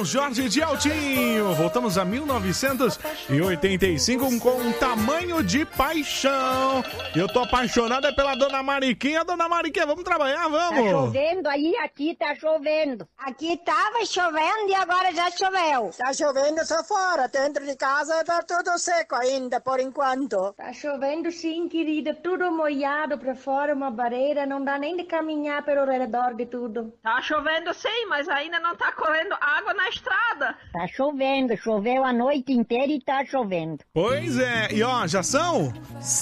Jorge de Altinho, voltamos a 1985 com Tamanho de Paixão. Eu tô apaixonada pela Dona Mariquinha. Dona Mariquinha, vamos trabalhar, vamos? Tá chovendo aí, aqui tá chovendo. Aqui tava chovendo e agora já choveu. Tá chovendo só fora, dentro de casa tá tudo seco ainda, por enquanto. Tá chovendo sim, querida, tudo molhado pra fora, uma barreira, não dá nem de caminhar pelo redor de tudo. Tá chovendo sim, mas ainda não tá correndo água na estrada. Tá chovendo, choveu a noite inteira e tá chovendo. Pois é, e ó, já são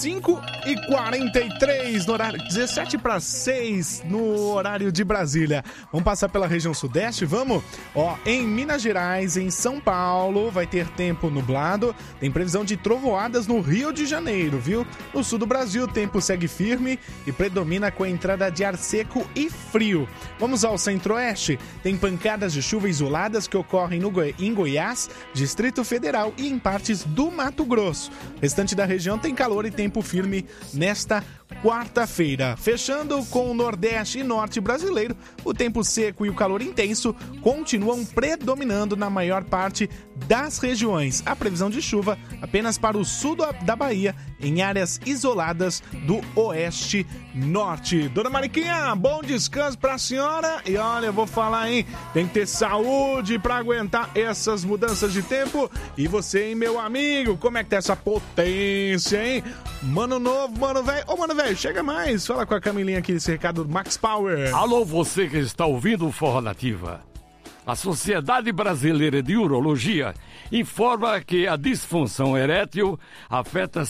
5h43 no horário, 17:06 no horário de Brasília. Vamos passar pela região sudeste, vamos? Ó, em Minas Gerais, em São Paulo, vai ter tempo nublado, tem previsão de trovoadas no Rio de Janeiro, viu? No sul do Brasil, o tempo segue firme e predomina com a entrada de ar seco e frio. Vamos ao centro-oeste, tem pancadas de chuva isoladas que ocorrem em Goiás, Distrito Federal e em partes do Mato Grosso. O restante da região tem calor e tempo firme nesta quarta-feira. Fechando com o Nordeste e Norte brasileiro, o tempo seco e o calor intenso continuam predominando na maior parte das regiões. A previsão de chuva apenas para o sul da Bahia, em áreas isoladas do Oeste Norte. Dona Mariquinha, bom descanso pra senhora. E olha, eu vou falar, hein? Tem que ter saúde pra aguentar essas mudanças de tempo. E você, hein, meu amigo? Como é que tá essa potência, hein? Mano novo, mano velho. Ô, mano velho, chega mais. Fala com a Camilinha aqui desse recado do Max Power. Alô, você que está ouvindo o Forró Nativa. A Sociedade Brasileira de Urologia informa que a disfunção erétil afeta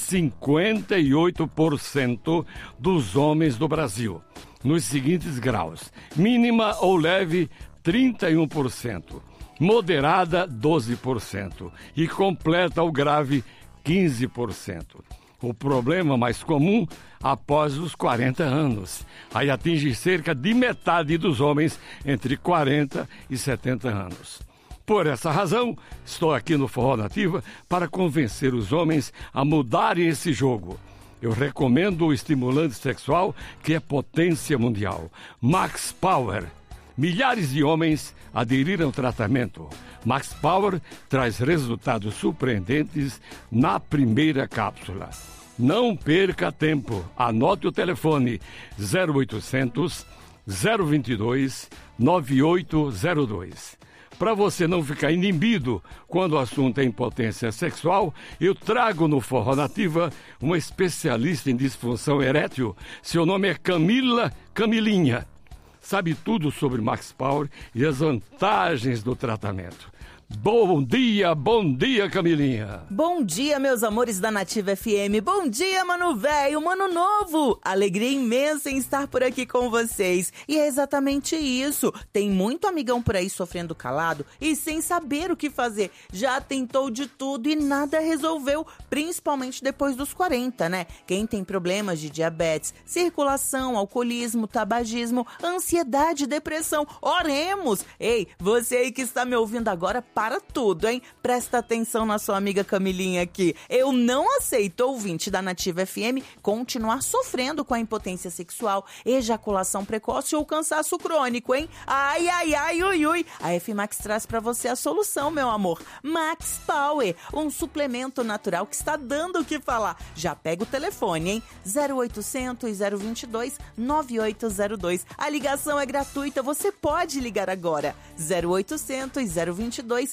58% dos homens do Brasil, nos seguintes graus: mínima ou leve, 31%, moderada, 12% e completa ou grave, 15%. O problema mais comum após os 40 anos. Aí atinge cerca de metade dos homens entre 40 e 70 anos. Por essa razão, estou aqui no Forró Nativa para convencer os homens a mudarem esse jogo. Eu recomendo o estimulante sexual que é potência mundial, Max Power. Milhares de homens aderiram ao tratamento. Max Power traz resultados surpreendentes na primeira cápsula. Não perca tempo. Anote o telefone 0800 022 9802. Para você não ficar inibido quando o assunto é impotência sexual, eu trago no Forró Nativa uma especialista em disfunção erétil. Seu nome é Camilinha. Sabe tudo sobre Max Power e as vantagens do tratamento. Bom dia, Camilinha. Bom dia, meus amores da Nativa FM. Bom dia, mano velho, mano novo. Alegria imensa em estar por aqui com vocês. E é exatamente isso. Tem muito amigão por aí sofrendo calado e sem saber o que fazer. Já tentou de tudo e nada resolveu, principalmente depois dos 40, né? Quem tem problemas de diabetes, circulação, alcoolismo, tabagismo, ansiedade, depressão. Oremos! Ei, você aí que está me ouvindo agora, para tudo, hein? Presta atenção na sua amiga Camilinha aqui. Eu não aceito, ouvinte da Nativa FM, continuar sofrendo com a impotência sexual, ejaculação precoce ou cansaço crônico, hein? Ai, ai, ai, ui, ui. A F-Max traz pra você a solução, meu amor. Max Power, um suplemento natural que está dando o que falar. Já pega o telefone, hein? 0800 022 9802. A ligação é gratuita, você pode ligar agora. 0800 022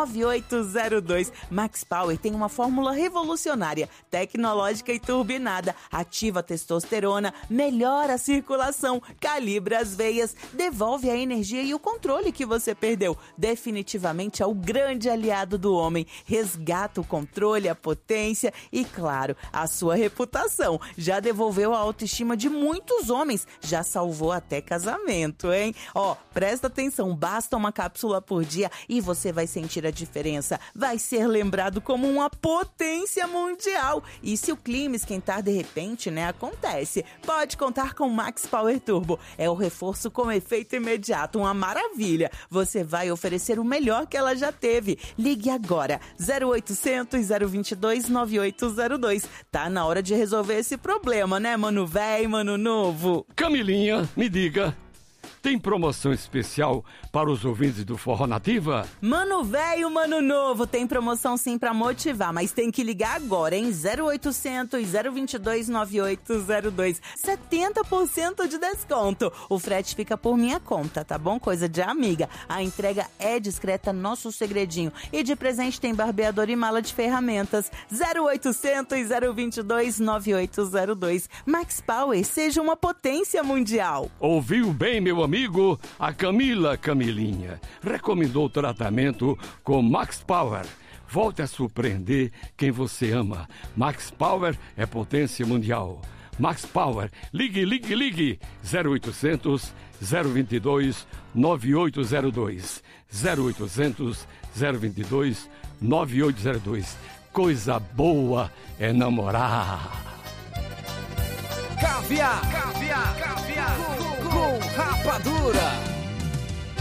9802. Max Power tem uma fórmula revolucionária, tecnológica e turbinada. Ativa a testosterona, melhora a circulação, calibra as veias, devolve a energia e o controle que você perdeu. Definitivamente é o grande aliado do homem. Resgata o controle, a potência e, claro, a sua reputação. Já devolveu a autoestima de muitos homens, já salvou até casamento, hein? Ó, presta atenção, basta uma cápsula por dia e você vai sentir a diferença. Vai ser lembrado como uma potência mundial. E se o clima esquentar de repente, né, acontece. Pode contar com Max Power Turbo. É o reforço com efeito imediato, uma maravilha. Você vai oferecer o melhor que ela já teve. Ligue agora, 0800 022 9802. Tá na hora de resolver esse problema, né, mano velho, mano novo? Camilinha, me diga, Tem promoção especial para os ouvintes do Forró Nativa? Mano velho, mano novo, tem promoção sim pra motivar, mas tem que ligar agora, hein? 0800 022 9802. 70% de desconto. O frete fica por minha conta, tá bom? Coisa de amiga. A entrega é discreta, nosso segredinho. E de presente tem barbeador e mala de ferramentas. 0800 022 9802. Max Power, seja uma potência mundial. Ouviu bem, meu amigo? A Camilinha recomendou o tratamento com Max Power. Volte a surpreender quem você ama. Max Power é potência mundial. Max Power, ligue 0800 022 9802. 0800 022 9802. Coisa boa é namorar. Caviar com rapadura.